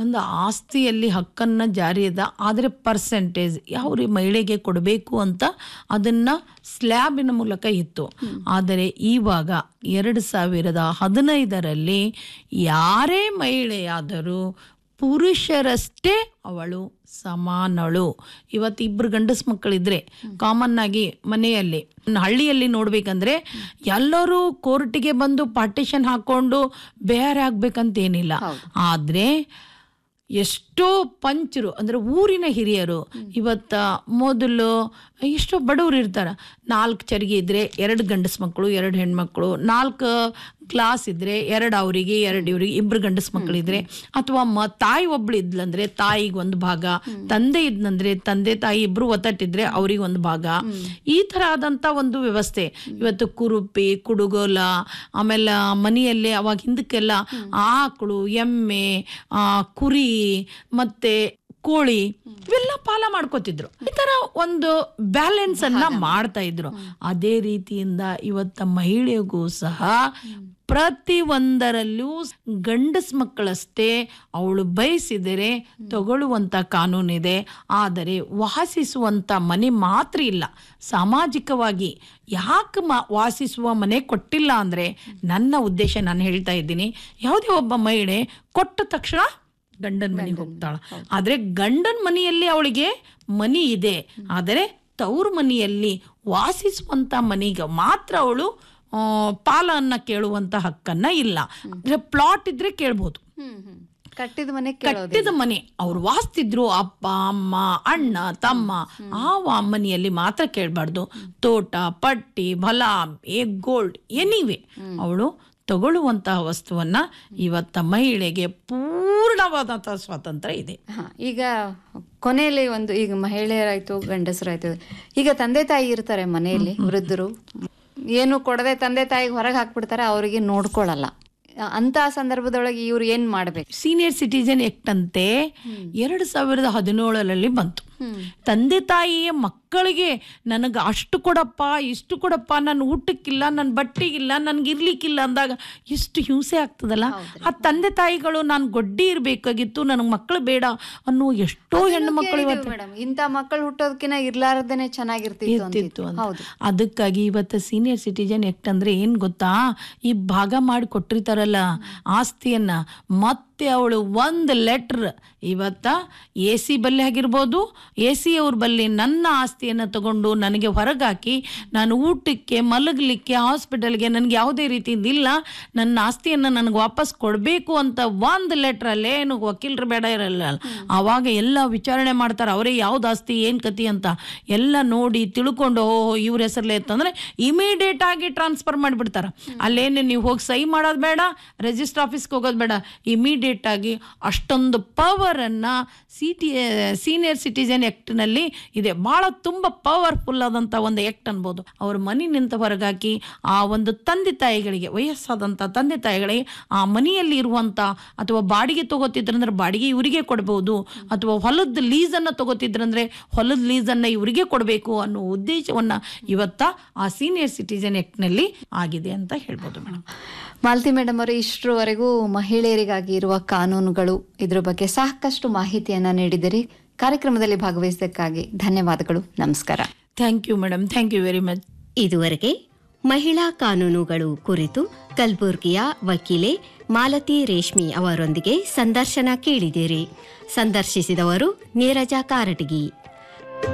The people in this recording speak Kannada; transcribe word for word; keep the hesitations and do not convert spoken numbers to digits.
ಒಂದು ಆಸ್ತಿಯಲ್ಲಿ ಹಕ್ಕನ್ನು ಜಾರಿಯದ, ಆದರೆ ಪರ್ಸೆಂಟೇಜ್ ಯಾವ ರೀ ಮಹಿಳೆಗೆ ಕೊಡಬೇಕು ಅಂತ ಅದನ್ನು ಸ್ಲ್ಯಾಬಿನ ಮೂಲಕ ಇತ್ತು. ಆದರೆ ಇವಾಗ ಎರಡು ಸಾವಿರದ ಹದಿನೈದರಲ್ಲಿ ಯಾರೇ ಮಹಿಳೆಯಾದರೂ ಪುರುಷರಷ್ಟೇ ಅವಳು ಸಮಾನಳು. ಇವತ್ತು ಇಬ್ಬರು ಗಂಡಸು ಮಕ್ಕಳಿದ್ರೆ ಕಾಮನ್ ಆಗಿ ಮನೆಯಲ್ಲಿ, ಹಳ್ಳಿಯಲ್ಲಿ ನೋಡ್ಬೇಕಂದ್ರೆ ಎಲ್ಲರೂ ಕೋರ್ಟಿಗೆ ಬಂದು ಪಾರ್ಟಿಷನ್ ಹಾಕೊಂಡು ಬೇರೆ ಆಗ್ಬೇಕಂತೇನಿಲ್ಲ. ಆದರೆ ಎಷ್ಟೋ ಪಂಚರು ಅಂದರೆ ಊರಿನ ಹಿರಿಯರು ಇವತ್ತ ಮೊದಲು ಎಷ್ಟೋ ಬಡವರು ಇರ್ತಾರೆ, ನಾಲ್ಕು ಚರಿಗೆ ಇದ್ದರೆ ಎರಡು ಗಂಡಸು ಮಕ್ಕಳು ಎರಡು ಹೆಣ್ಮಕ್ಳು, ನಾಲ್ಕು ಕ್ಲಾಸ್ ಇದ್ದರೆ ಎರಡು ಅವರಿಗೆ ಎರಡು ಇವರಿಗೆ ಇಬ್ಬರು ಗಂಡಸು ಮಕ್ಕಳಿದ್ರೆ, ಅಥವಾ ಮ ತಾಯಿ ಒಬ್ಳು ಇದ್ಲಂದ್ರೆ ತಾಯಿಗೆ ಒಂದು ಭಾಗ, ತಂದೆ ಇದ್ನಂದ್ರೆ ತಂದೆ ತಾಯಿ ಇಬ್ರು ಒತ್ತಟ್ಟಿದ್ರೆ ಅವ್ರಿಗೆ ಒಂದು ಭಾಗ. ಈ ಥರ ಆದಂಥ ಒಂದು ವ್ಯವಸ್ಥೆ ಇವತ್ತು ಕುರುಪಿ ಕುಡುಗೋಲ, ಆಮೇಲೆ ಮನೆಯಲ್ಲೇ ಅವಾಗ ಹಿಂದಕ್ಕೆಲ್ಲ ಆಕಳು ಎಮ್ಮೆ ಕುರಿ ಮತ್ತೆ ಕೋಳಿ ಇವೆಲ್ಲ ಪಾಲ ಮಾಡ್ಕೋತಿದ್ರು. ಈ ತರ ಒಂದು ಬ್ಯಾಲೆನ್ಸ್ ಅನ್ನ ಮಾಡ್ತಾ ಇದ್ರು. ಅದೇ ರೀತಿಯಿಂದ ಇವತ್ತ ಮಹಿಳೆಗೂ ಸಹ ಪ್ರತಿ ಒಂದರಲ್ಲೂ ಗಂಡಸ್ ಮಕ್ಕಳಷ್ಟೇ ಅವಳು ಬಯಸಿದರೆ ತಗೊಳ್ಳುವಂಥ ಕಾನೂನಿದೆ. ಆದರೆ ವಾಸಿಸುವಂಥ ಮನೆ ಮಾತ್ರ ಇಲ್ಲ. ಸಾಮಾಜಿಕವಾಗಿ ಯಾಕೆ ಮ ವಾಸಿಸುವ ಮನೆ ಕೊಟ್ಟಿಲ್ಲ ಅಂದರೆ, ನನ್ನ ಉದ್ದೇಶ ನಾನು ಹೇಳ್ತಾ ಇದ್ದೀನಿ, ಯಾವುದೇ ಒಬ್ಬ ಮಹಿಳೆ ಕೊಟ್ಟ ತಕ್ಷಣ ಗಂಡನ ಮನೆಗೆ ಹೋಗ್ತಾಳ. ಆದರೆ ಗಂಡನ ಮನೆಯಲ್ಲಿ ಅವಳಿಗೆ ಮನಿ ಇದೆ, ಆದರೆ ತವ್ರ ಮನೆಯಲ್ಲಿ ವಾಸಿಸುವಂಥ ಮನೆಗೆ ಮಾತ್ರ ಅವಳು ಪಾಲನ್ನ ಕೇಳುವಂತ ಹಕ್ಕನ್ನ ಇಲ್ಲ. ಅಂದ್ರೆ ಪ್ಲಾಟ್ ಇದ್ರೆ ಕೇಳ್ಬೋದು, ಕಟ್ಟಿದ ಮನೆ ಕಟ್ಟಿದ ಮನೆ ಅವ್ರು ವಾಸ್ತಿದ್ರು ಅಪ್ಪ ಅಮ್ಮ ಅಣ್ಣ ತಮ್ಮ, ಆ ಮನೆಯಲ್ಲಿ ಮಾತ್ರ ಕೇಳಬಾರ್ದು. ತೋಟ ಪಟ್ಟಿ ಹೊಲ ಗೋಲ್ಡ್ ಎನಿವೆ ಅವಳು ತಗೊಳ್ಳುವಂತಹ ವಸ್ತುವನ್ನ ಇವತ್ತ ಮಹಿಳೆಗೆ ಪೂರ್ಣವಾದಂತಹ ಸ್ವಾತಂತ್ರ್ಯ ಇದೆ. ಈಗ ಕೊನೆಯಲ್ಲಿ ಒಂದು, ಈಗ ಮಹಿಳೆಯರಾಯ್ತು ಗಂಡಸರಾಯ್ತು, ಈಗ ತಂದೆ ತಾಯಿ ಇರ್ತಾರೆ ಮನೆಯಲ್ಲಿ, ವೃದ್ಧರು ಏನು ಕೊಡದೆ ತಂದೆ ತಾಯಿಗೆ ಹೊರಗೆ ಹಾಕ್ಬಿಡ್ತಾರೆ, ಅವರಿಗೆ ನೋಡ್ಕೊಳ್ಳಲ್ಲ. ಅಂತ ಸಂದರ್ಭದೊಳಗೆ ಇವ್ರು ಏನ್ ಮಾಡ್ಬೇಕು? ಸೀನಿಯರ್ ಸಿಟಿಜನ್ ಆಕ್ಟ್ ಅಂತೆ ಎರಡು ಸಾವಿರದ ಹದಿನೇಳರಲ್ಲಿ ಬಂತು. ತಂದೆ ತಾಯಿಯ ಮಕ್ಕಳಿಗೆ ನನಗೆ ಅಷ್ಟು ಕೊಡಪ್ಪ ಇಷ್ಟು ಕೊಡಪ್ಪ, ನನ್ನ ಊಟಕ್ಕಿಲ್ಲ ನನ್ನ ಬಟ್ಟೆಗಿಲ್ಲ ನನ್ಗೆ ಇರ್ಲಿಕ್ಕಿಲ್ಲ ಅಂದಾಗ ಎಷ್ಟು ಹಿಂಸೆ ಆಗ್ತದಲ್ಲ. ಆ ತಂದೆ ತಾಯಿಗಳು ನಾನು ಗೊಡ್ಡಿ ಇರ್ಬೇಕಾಗಿತ್ತು, ನನಗೆ ಮಕ್ಕಳು ಬೇಡ ಅನ್ನೋ ಎಷ್ಟೋ ಹೆಣ್ಣು ಮಕ್ಕಳು ಇವತ್ತು ಇಂಥ ಮಕ್ಕಳು ಹುಟ್ಟೋದಕ್ಕಿಂತ ಇರ್ಲಾರ್ದೇನೆ ಚೆನ್ನಾಗಿರ್ತಿತ್ತು. ಅದಕ್ಕಾಗಿ ಇವತ್ತು ಸೀನಿಯರ್ ಸಿಟಿಜನ್ ಆಕ್ಟ್ ಅಂದ್ರೆ ಏನ್ ಗೊತ್ತಾ, ಈ ಭಾಗ ಮಾಡಿ ಕೊಟ್ಟಿರ್ತಾರಲ್ಲ ಆಸ್ತಿಯನ್ನ, ಮತ್ತೆ ಅವಳು ಒಂದು ಲೆಟ್ರ್ ಇವತ್ತ ಎ ಸಿ ಬಲ್ಲಿ ಆಗಿರ್ಬೋದು, ಎ ಸಿ ಅವ್ರ ಬಲ್ಲಿ ನನ್ನ ಆಸ್ತಿಯನ್ನು ತಗೊಂಡು ನನಗೆ ಹೊರಗಾಕಿ ನಾನು ಊಟಕ್ಕೆ ಮಲಗಲಿಕ್ಕೆ ಹಾಸ್ಪಿಟಲ್ಗೆ ನನಗೆ ಯಾವುದೇ ರೀತಿಯಿಂದ ಇಲ್ಲ, ನನ್ನ ಆಸ್ತಿಯನ್ನು ನನಗೆ ವಾಪಸ್ ಕೊಡಬೇಕು ಅಂತ ಒಂದು ಲೆಟ್ರಲ್ಲೇ ಏನು ವಕೀಲರು ಬೇಡ ಇರಲ್ಲ. ಆವಾಗ ಎಲ್ಲ ವಿಚಾರಣೆ ಮಾಡ್ತಾರೆ, ಅವರೇ ಯಾವ್ದು ಆಸ್ತಿ ಏನು ಕತಿ ಅಂತ ಎಲ್ಲ ನೋಡಿ ತಿಳ್ಕೊಂಡು ಓಹೋ ಇವ್ರ ಹೆಸರಲ್ಲೇ ಇತ್ತಂದ್ರೆ ಇಮಿಡಿಯೇಟ್ ಆಗಿ ಟ್ರಾನ್ಸ್ಫರ್ ಮಾಡಿಬಿಡ್ತಾರೆ. ಅಲ್ಲೇನು ನೀವು ಹೋಗಿ ಸಹಿ ಮಾಡೋದು ಬೇಡ, ರಿಜಿಸ್ಟರ್ ಆಫೀಸ್ಗೆ ಹೋಗೋದು ಬೇಡ, ಇಮಿಡಿಯೇಟ್ ಆಗಿ ಅಷ್ಟೊಂದು ಪವರನ್ನು ಸಿಟಿ ಸೀನಿಯರ್ ಸಿಟಿಜನ್ ಆ್ಯಕ್ಟ್ನಲ್ಲಿ ಇದೆ. ಭಾಳ ತುಂಬ ಪವರ್ಫುಲ್ ಆದಂಥ ಒಂದು ಆ್ಯಕ್ಟ್ ಅನ್ಬೋದು. ಅವ್ರ ಮನೆ ನಿಂತ ಹೊರಗಾಕಿ ಆ ಒಂದು ತಂದೆ ತಾಯಿಗಳಿಗೆ, ವಯಸ್ಸಾದಂಥ ತಂದೆ ತಾಯಿಗಳಿಗೆ ಆ ಮನೆಯಲ್ಲಿ ಇರುವಂಥ, ಅಥವಾ ಬಾಡಿಗೆ ತಗೋತಿದ್ರಂದ್ರೆ ಬಾಡಿಗೆ ಇವರಿಗೆ ಕೊಡ್ಬೋದು, ಅಥವಾ ಹೊಲದ ಲೀಸನ್ನು ತಗೋತಿದ್ರಂದ್ರೆ ಹೊಲದ ಲೀಸನ್ನು ಇವರಿಗೆ ಕೊಡಬೇಕು ಅನ್ನೋ ಉದ್ದೇಶವನ್ನು ಇವತ್ತ ಆ ಸೀನಿಯರ್ ಸಿಟಿಜನ್ ಆ್ಯಕ್ಟ್ನಲ್ಲಿ ಆಗಿದೆ ಅಂತ ಹೇಳ್ಬೋದು ಮೇಡಮ್. ಮಾಲತಿ ಮೇಡಮ್ ಅವರು ಇಷ್ಟರವರೆಗೂ ಮಹಿಳೆಯರಿಗಾಗಿ ಇರುವ ಕಾನೂನುಗಳು ಇದ್ರ ಬಗ್ಗೆ ಸಾಕಷ್ಟು ಮಾಹಿತಿಯನ್ನು ನೀಡಿದಿರಿ. ಕಾರ್ಯಕ್ರಮದಲ್ಲಿ ಭಾಗವಹಿಸಿದ್ದಕ್ಕಾಗಿ ಧನ್ಯವಾದಗಳು. ನಮಸ್ಕಾರ. Thank you madam, thank you very much. ಇದುವರೆಗೆ ಮಹಿಳಾ ಕಾನೂನುಗಳು ಕುರಿತು ಕಲಬುರ್ಗಿಯ ವಕೀಲೆ ಮಾಲತಿ ರೇಷ್ಮಿ ಅವರೊಂದಿಗೆ ಸಂದರ್ಶನ ಕೇಳಿದಿರಿ. ಸಂದರ್ಶಿಸಿದವರು ನೀರಜಾ ಕಾರಟಗಿ.